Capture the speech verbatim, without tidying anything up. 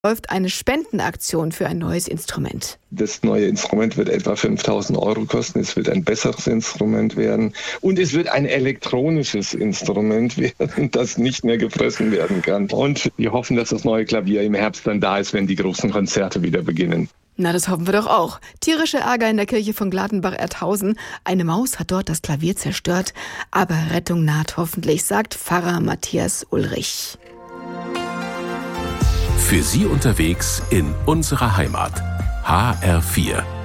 läuft eine Spendenaktion für ein neues Instrument. Das neue Instrument wird etwa fünftausend Euro kosten. Es wird ein besseres Instrument werden. Und es wird ein elektronisches Instrument werden, das nicht mehr gefressen werden kann. Und wir hoffen, dass das neue Klavier im Herbst dann da ist, wenn die großen Konzerte wieder beginnen. Na, das hoffen wir doch auch. Tierische Ärger in der Kirche von Gladenbach-Erdhausen. Eine Maus hat dort das Klavier zerstört. Aber Rettung naht hoffentlich, sagt Pfarrer Matthias Ulrich. Für Sie unterwegs in unserer Heimat. H R vier.